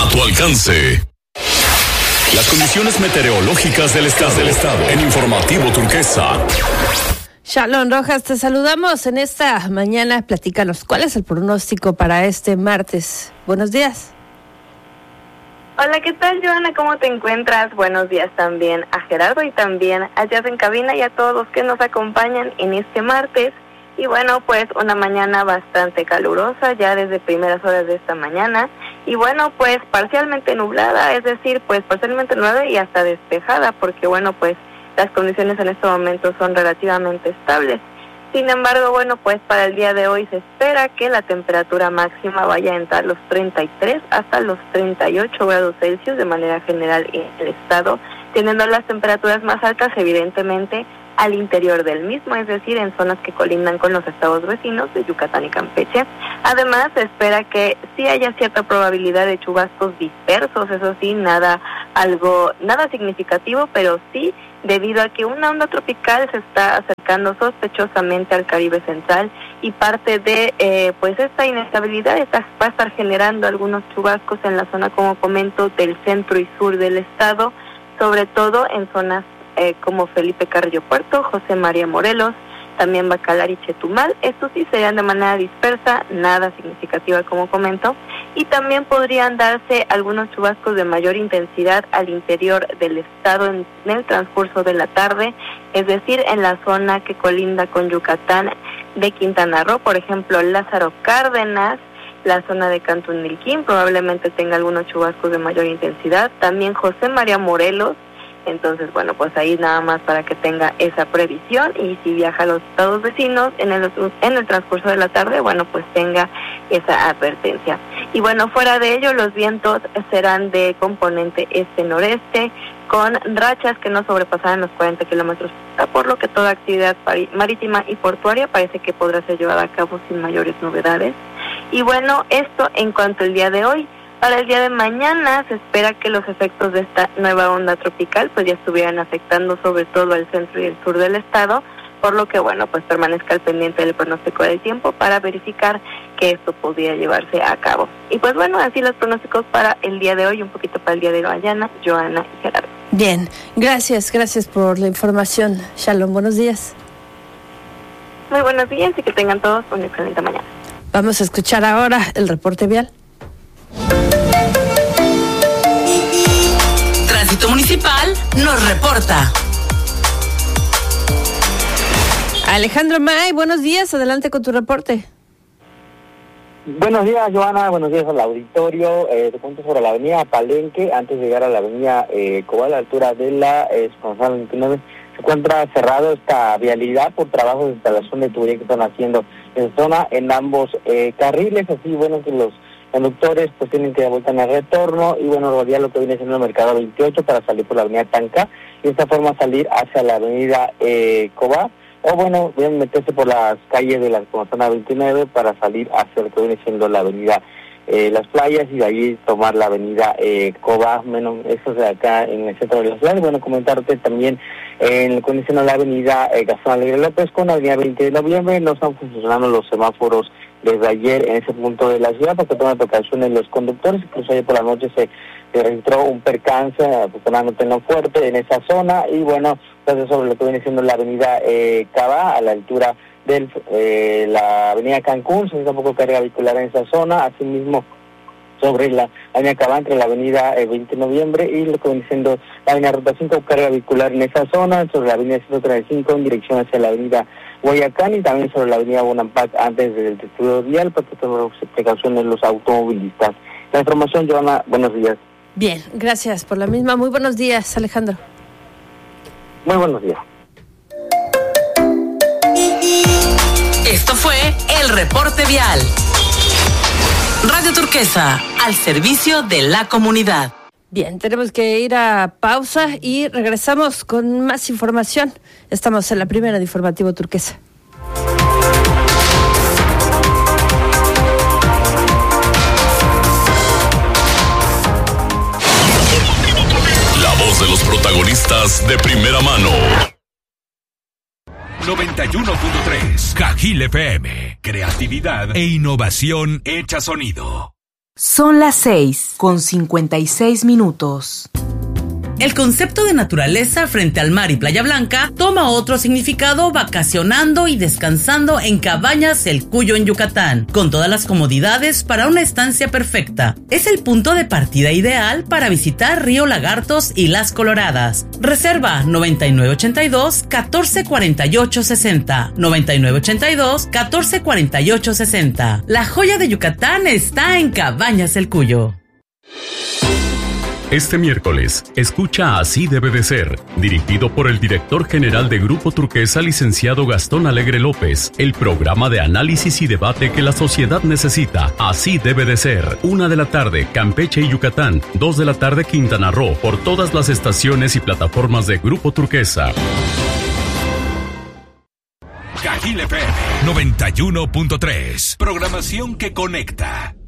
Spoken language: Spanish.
A tu alcance. Las condiciones meteorológicas del estado en Informativo Turquesa. Shalom Rojas, te saludamos en esta mañana. Platícanos, ¿cuál es el pronóstico para este martes? Buenos días. Hola, ¿qué tal, Joana? ¿Cómo te encuentras? Buenos días también a Gerardo y también a Jazz en cabina y a todos los que nos acompañan en este martes. Y bueno, pues una mañana bastante calurosa ya desde primeras horas de esta mañana. Y bueno, pues parcialmente nublada, es decir, pues parcialmente nublada y hasta despejada, porque bueno, pues las condiciones en este momento son relativamente estables. Sin embargo, bueno, pues para el día de hoy se espera que la temperatura máxima vaya a entrar los 33 hasta los 38 grados Celsius de manera general en el estado, teniendo las temperaturas más altas evidentemente al interior del mismo, es decir, en zonas que colindan con los estados vecinos de Yucatán y Campeche. Además, se espera que sí haya cierta probabilidad de chubascos dispersos, eso sí, nada significativo, pero sí debido a que una onda tropical se está acercando sospechosamente al Caribe Central y parte de pues esta inestabilidad va a estar generando algunos chubascos en la zona, como comento, del centro y sur del estado, sobre todo en zonas como Felipe Carrillo Puerto, José María Morelos, también Bacalar y Chetumal. Estos sí serían de manera dispersa, nada significativa como comento, y también podrían darse algunos chubascos de mayor intensidad al interior del estado en el transcurso de la tarde, es decir, en la zona que colinda con Yucatán de Quintana Roo, por ejemplo, Lázaro Cárdenas, la zona de Cantunilquín probablemente tenga algunos chubascos de mayor intensidad, también José María Morelos. Entonces, bueno, pues ahí nada más para que tenga esa previsión, y si viaja a los estados vecinos en el transcurso de la tarde, bueno, pues tenga esa advertencia. Y bueno, fuera de ello, los vientos serán de componente este-noreste, con rachas que no sobrepasarán los 40 kilómetros, por lo que toda actividad marítima y portuaria parece que podrá ser llevada a cabo sin mayores novedades. Y bueno, esto en cuanto al día de hoy. Para el día de mañana se espera que los efectos de esta nueva onda tropical pues ya estuvieran afectando sobre todo al centro y el sur del estado, por lo que bueno, pues permanezca al pendiente del pronóstico del tiempo para verificar que esto podría llevarse a cabo. Y pues bueno, así los pronósticos para el día de hoy, un poquito para el día de mañana, Joana y Gerardo. Bien, gracias por la información. Shalom, buenos días. Muy buenos días y que tengan todos una excelente mañana. Vamos a escuchar ahora el reporte vial. Tránsito Municipal nos reporta. Alejandro May, buenos días, adelante con tu reporte. Buenos días, Joana, buenos días al auditorio. Te cuento sobre la avenida Palenque, antes de llegar a la avenida Cobá, a la altura de la Gonzalo 29, se encuentra cerrado esta vialidad por trabajos de instalación de tubería que están haciendo en zona en ambos carriles, así bueno que los conductores pues tienen que dar vuelta en el retorno y bueno, rodear lo que viene siendo el Mercado 28 para salir por la avenida Tanca y de esta forma salir hacia la avenida Cobá, o bueno, voy a meterse por las calles de la zona 29 para salir hacia lo que viene siendo la avenida Las Playas y de ahí tomar la avenida Cobá, menos eso de acá en el centro de la ciudad. Y bueno, comentarte también en lo que viene siendo la avenida Gastón Alegre López con la avenida 20 de noviembre, no están funcionando los semáforos desde ayer en ese punto de la ciudad porque toman precauciones los conductores. Incluso ayer por la noche se registró un percance, afortunadamente no fuerte, en esa zona. Y bueno, entonces sobre lo que viene siendo la avenida Cabá, a la altura de la avenida Cancún, se necesita un poco de carga vehicular en esa zona. Asimismo, sobre la avenida Cabá, entre la avenida 20 de noviembre y lo que viene siendo la avenida Ruta 5, carga vehicular en esa zona, sobre la avenida 135 en dirección hacia la avenida Guayacán y también sobre la avenida Bonampak antes del distrito vial para que tomen precauciones los automovilistas. La información, Joana, buenos días. Bien, gracias por la misma. Muy buenos días, Alejandro. Muy buenos días. Esto fue el reporte vial. Radio Turquesa, al servicio de la comunidad. Bien, tenemos que ir a pausa y regresamos con más información. Estamos en la primera de Informativo Turquesa. La voz de los protagonistas de primera mano. 91.3 Cajil FM. Creatividad e innovación hecha sonido. Son las 6:56. El concepto de naturaleza frente al mar y Playa Blanca toma otro significado vacacionando y descansando en Cabañas El Cuyo en Yucatán, con todas las comodidades para una estancia perfecta. Es el punto de partida ideal para visitar Río Lagartos y Las Coloradas. Reserva 9982-1448-60, 9982-1448-60. La joya de Yucatán está en Cabañas El Cuyo. Este miércoles, escucha Así debe de ser, dirigido por el director general de Grupo Turquesa, licenciado Gastón Alegre López, el programa de análisis y debate que la sociedad necesita. Así debe de ser. 1 de la tarde, Campeche y Yucatán. 2 de la tarde, Quintana Roo, por todas las estaciones y plataformas de Grupo Turquesa. Cajil FM 91.3. Programación que conecta.